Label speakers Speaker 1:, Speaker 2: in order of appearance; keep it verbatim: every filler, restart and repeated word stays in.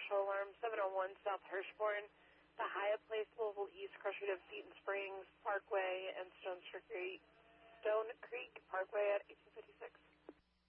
Speaker 1: commercial alarm, seven oh one South Hirschborn, the Hyatt Place, Louisville East, Crusher of Seton Springs Parkway, and Stone Creek, Stone Creek Parkway at eighteen fifty-six.